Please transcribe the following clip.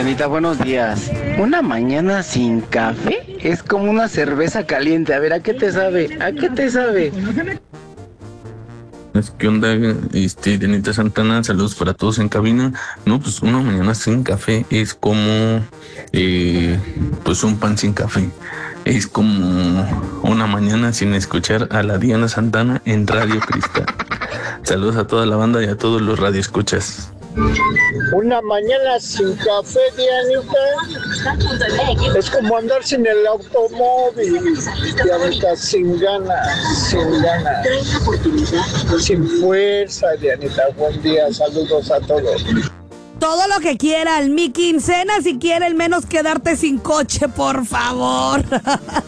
Dianita, buenos días. Una mañana sin café es como una cerveza caliente. A ver, ¿a qué te sabe? ¿A qué te sabe? ¿Qué onda, Dianita Santana? Saludos para todos en cabina. No, pues una mañana sin café es como, pues un pan sin café. Es como una mañana sin escuchar a la Diana Santana en Radio Cristal. Saludos a toda la banda y a todos los radioescuchas. Una mañana sin café, Dianita, es como andar sin el automóvil, Dianita, sin ganas, sin fuerza, Dianita. Buen día, saludos a todos. Todo lo que quieran, mi quincena si quieren, menos quedarte sin coche, por favor.